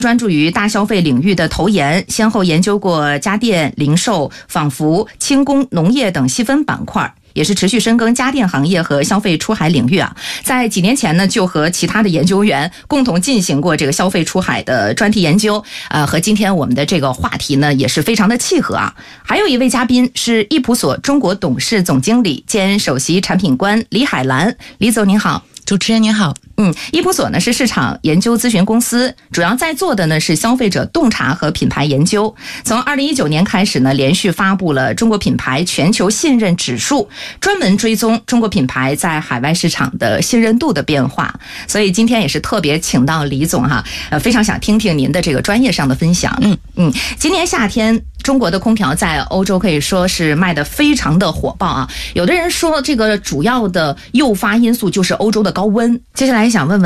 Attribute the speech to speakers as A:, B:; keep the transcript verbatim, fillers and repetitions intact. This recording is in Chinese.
A: 专注于大消费领域的投研，先后研究过家电、零售、纺服、轻工、农业等细分板块，也是持续深耕家电行业和消费出海领域啊。在几年前呢，就和其他的研究员共同进行过这个消费出海的专题研究，呃，和今天我们的这个话题呢也是非常的契合啊。还有一位嘉宾是易普所中国董事总经理兼首席产品官李海兰，李总您好。
B: 主持人您好。
A: 嗯，易普所呢是市场研究咨询公司，主要在做的呢是消费者洞察和品牌研究。从二零一九年开始呢，连续发布了中国品牌全球信任指数，专门追踪中国品牌在海外市场的信任度的变化。所以今天也是特别请到李总哈，呃，非常想听听您的这个专业上的分享。嗯嗯，今年夏天中国的空调在欧洲可以说是卖得非常的火爆啊。有的人说这个主要的诱发因素就是欧洲的高温。接下来想问问